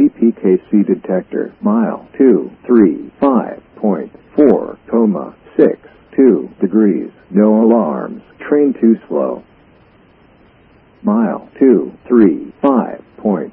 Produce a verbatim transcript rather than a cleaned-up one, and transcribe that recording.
C P K C detector. Mile two three five point four, comma six two degrees. No alarms. Train too slow. Mile two three five point